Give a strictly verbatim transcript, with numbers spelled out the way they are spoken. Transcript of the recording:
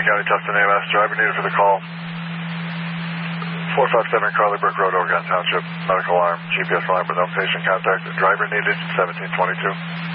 County, Tustin A M S. Driver needed for the call. four five seven Carly Brook Road, Oregon Township. Medical alarm. G P S alarm with no patient contact. Driver needed. seventeen twenty-two.